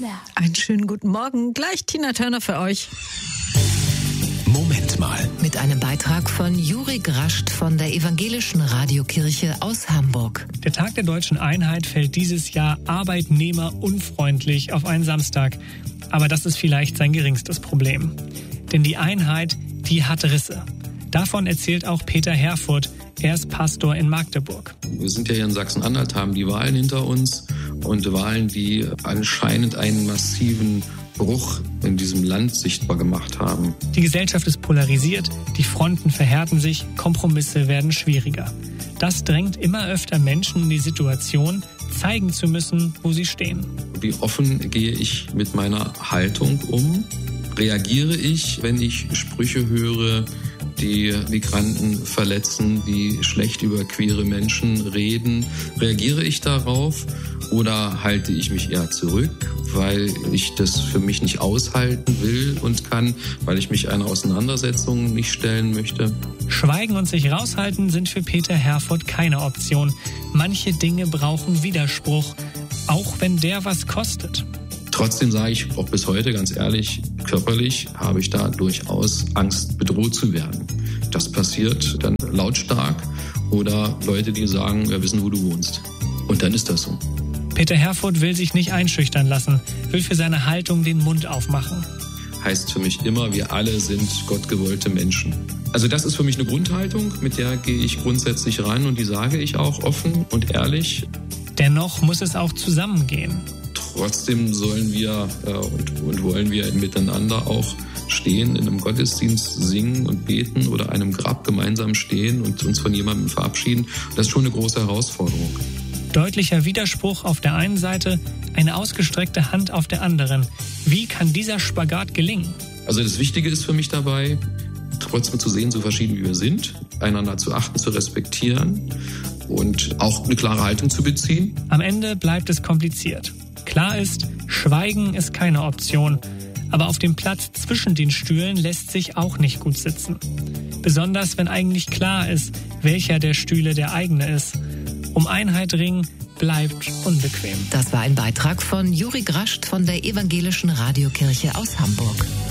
Einen schönen guten Morgen. Gleich Tina Turner für euch. Moment mal. Mit einem Beitrag von Juri Grascht von der Evangelischen Radiokirche aus Hamburg. Der Tag der Deutschen Einheit fällt dieses Jahr arbeitnehmerunfreundlich auf einen Samstag. Aber das ist vielleicht sein geringstes Problem. Denn die Einheit, die hat Risse. Davon erzählt auch Peter Herfurth. Er ist Pastor in Magdeburg. Wir sind ja hier in Sachsen-Anhalt, haben die Wahlen hinter uns und Wahlen, die anscheinend einen massiven Bruch in diesem Land sichtbar gemacht haben. Die Gesellschaft ist polarisiert, die Fronten verhärten sich, Kompromisse werden schwieriger. Das drängt immer öfter Menschen in die Situation, zeigen zu müssen, wo sie stehen. Wie offen gehe ich mit meiner Haltung um? Reagiere ich, wenn ich Sprüche höre, die Migranten verletzen, die schlecht über queere Menschen reden? Reagiere ich darauf oder halte ich mich eher zurück, weil ich das für mich nicht aushalten will und kann, weil ich mich einer Auseinandersetzung nicht stellen möchte? Schweigen und sich raushalten sind für Peter Herfurth keine Option. Manche Dinge brauchen Widerspruch, auch wenn der was kostet. Trotzdem sage ich auch bis heute ganz ehrlich, körperlich habe ich da durchaus Angst, bedroht zu werden. Das passiert dann lautstark oder Leute, die sagen, wir wissen, wo du wohnst. Und dann ist das so. Peter Herfurth will sich nicht einschüchtern lassen, will für seine Haltung den Mund aufmachen. Heißt für mich immer, wir alle sind gottgewollte Menschen. Also das ist für mich eine Grundhaltung, mit der gehe ich grundsätzlich ran und die sage ich auch offen und ehrlich. Dennoch muss es auch zusammengehen. Trotzdem sollen wir und wollen wir miteinander auch stehen, in einem Gottesdienst singen und beten oder einem Grab gemeinsam stehen und uns von jemandem verabschieden. Das ist schon eine große Herausforderung. Deutlicher Widerspruch auf der einen Seite, eine ausgestreckte Hand auf der anderen. Wie kann dieser Spagat gelingen? Also das Wichtige ist für mich dabei, trotzdem zu sehen, so verschieden wie wir sind, einander zu achten, zu respektieren und auch eine klare Haltung zu beziehen. Am Ende bleibt es kompliziert. Klar ist, Schweigen ist keine Option. Aber auf dem Platz zwischen den Stühlen lässt sich auch nicht gut sitzen. Besonders wenn eigentlich klar ist, welcher der Stühle der eigene ist. Um Einheit ringen bleibt unbequem. Das war ein Beitrag von Juri Grascht von der Evangelischen Radiokirche aus Hamburg.